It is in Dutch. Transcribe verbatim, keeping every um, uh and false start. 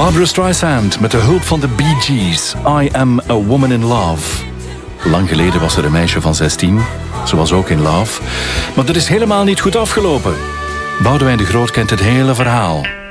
Barbra Streisand met de hulp van de Bee Gees. I Am a Woman in Love. Lang geleden was er een meisje van zestien. Ze was ook in love. Maar dat is helemaal niet goed afgelopen. Boudewijn de Groot kent het hele verhaal.